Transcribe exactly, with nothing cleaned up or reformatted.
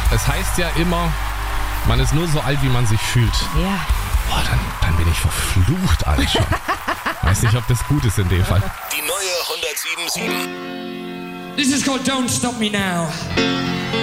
es heißt ja immer, man ist nur so alt, wie man sich fühlt. Ja. Boah, dann, dann bin ich verflucht alt schon. Weiß nicht, ob das gut ist in dem Fall. Die neue hundertsieben Komma sieben. This is called Don't Stop Me Now.